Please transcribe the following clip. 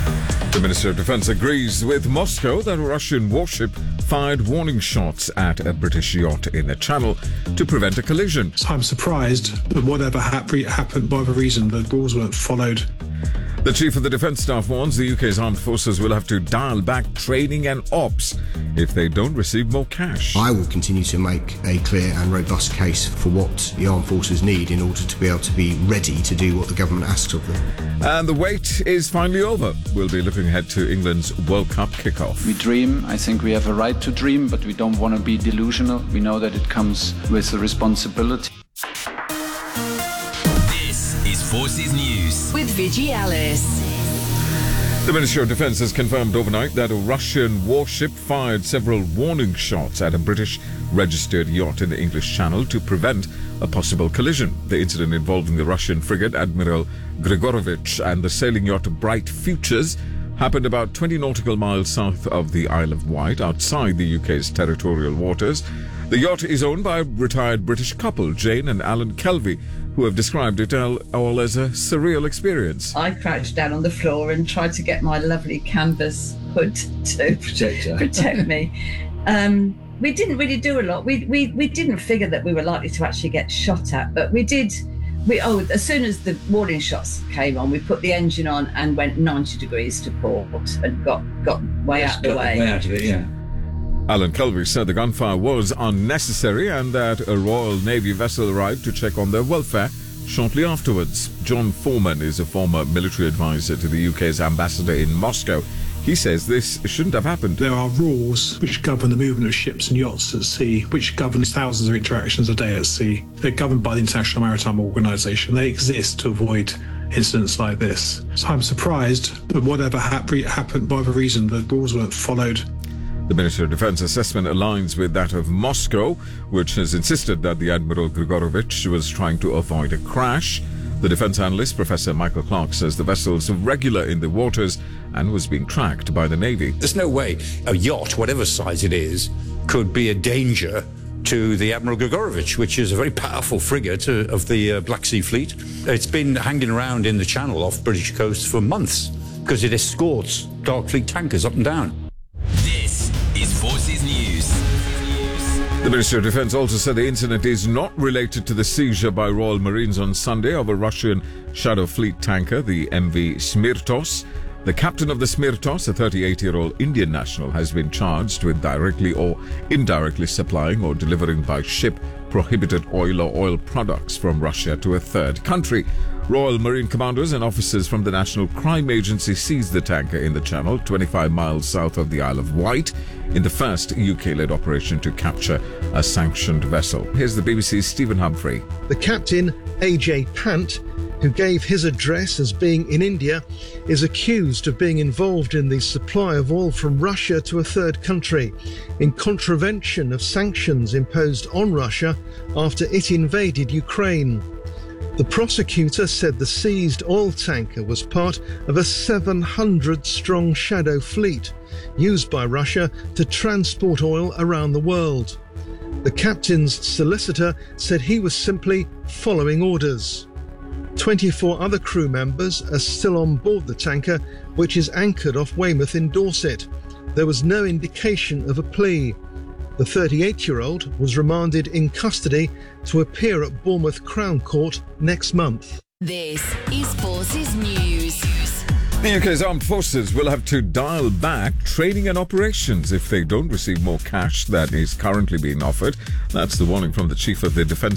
The Minister of Defence agrees with Moscow that a Russian warship fired warning shots at a British yacht in the Channel to prevent a collision. I'm surprised that whatever happened, whatever reason, the rules weren't followed. The Chief of the Defence Staff warns the UK's armed forces will have to dial back training and ops if they don't receive more cash. I will continue to make a clear and robust case for what the armed forces need in order to be able to be ready to do what the government asks of them. And the wait is finally over. We'll be looking ahead to England's World Cup kickoff. We dream. I think we have a right to dream, but we don't want to be delusional. We know that it comes with a responsibility. This is Forces News with Vigi Alice. The Ministry of Defence has confirmed overnight that a Russian warship fired several warning shots at a British registered yacht in the English Channel to prevent a possible collision. The incident involving the Russian frigate Admiral Grigorovich and the sailing yacht Bright Futures happened about 20 nautical miles south of the Isle of Wight, outside the UK's territorial waters. The yacht is owned by a retired British couple, Jane and Alan Kelvey, who have described it all as a surreal experience. I crouched down on the floor and tried to get my lovely canvas hood to protect me. We didn't really do a lot. We didn't figure that we were likely to actually get shot at, but we did. As soon as the warning shots came on, we put the engine on and went 90 degrees to port and got way out the way. Way out of it, yeah. Alan Kelvey said the gunfire was unnecessary and that a Royal Navy vessel arrived to check on their welfare shortly afterwards. John Foreman is a former military advisor to the UK's ambassador in Moscow. He says this shouldn't have happened. There are rules which govern the movement of ships and yachts at sea, which govern thousands of interactions a day at sea. They're governed by the International Maritime Organization. They exist to avoid incidents like this. So I'm surprised that whatever happened, whatever reason, the rules weren't followed. The Ministry of Defence assessment aligns with that of Moscow, which has insisted that the Admiral Grigorovich was trying to avoid a crash. The defence analyst, Professor Michael Clark, says the vessel's regular in the waters and was being tracked by the Navy. There's no way a yacht, whatever size it is, could be a danger to the Admiral Grigorovich, which is a very powerful frigate of the Black Sea Fleet. It's been hanging around in the Channel off British coast for months because it escorts Dark Fleet tankers up and down. This is Forces News. The Ministry of Defence also said the incident is not related to the seizure by Royal Marines on Sunday of a Russian Shadow Fleet tanker, the MV Smirtos. The captain of the Smirtos, a 38-year-old Indian national, has been charged with directly or indirectly supplying or delivering by ship prohibited oil or oil products from Russia to a third country. Royal Marine commanders and officers from the National Crime Agency seized the tanker in the Channel, 25 miles south of the Isle of Wight, in the first UK-led operation to capture a sanctioned vessel. Here's the BBC's Stephen Humphrey. The captain, AJ Pant, who gave his address as being in India, is accused of being involved in the supply of oil from Russia to a third country, in contravention of sanctions imposed on Russia after it invaded Ukraine. The prosecutor said the seized oil tanker was part of a 700-strong shadow fleet used by Russia to transport oil around the world. The captain's solicitor said he was simply following orders. 24 other crew members are still on board the tanker, which is anchored off Weymouth in Dorset. There was no indication of a plea. The 38-year-old was remanded in custody to appear at Bournemouth Crown Court next month. This is Forces News. The UK's armed forces will have to dial back training and operations if they don't receive more cash that is currently being offered. That's the warning from the Chief of the Defence